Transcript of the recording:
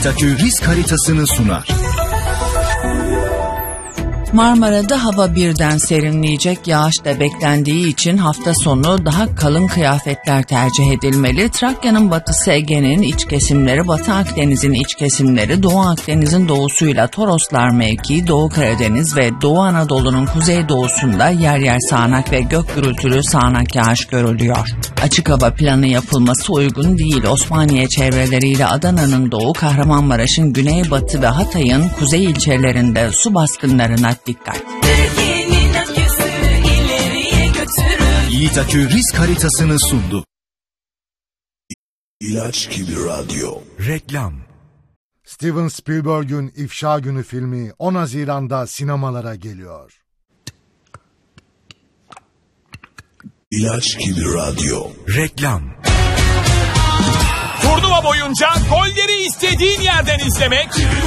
Yiğit Akü risk haritasını sunar. Marmara'da hava birden serinleyecek, yağış da beklendiği için hafta sonu daha kalın kıyafetler tercih edilmeli. Trakya'nın batısı, Ege'nin iç kesimleri, Batı Akdeniz'in iç kesimleri, Doğu Akdeniz'in doğusuyla Toroslar mevkii, Doğu Karadeniz ve Doğu Anadolu'nun kuzeydoğusunda yer yer sağanak ve gök gürültülü sağanak yağış görülüyor. Açık hava planı yapılması uygun değil. Osmaniye çevreleriyle Adana'nın doğu, Kahramanmaraş'ın güneybatı ve Hatay'ın kuzey ilçelerinde su baskınlarına dikkat. Yiğit Akü risk haritasını sundu. İlaç gibi radyo. Reklam. Steven Spielberg'ün İfşa Günü filmi 10 Haziran'da sinemalara geliyor. İlaç gibi radyo. Reklam. Turnuva boyunca golleri istediğin yerden izlemek,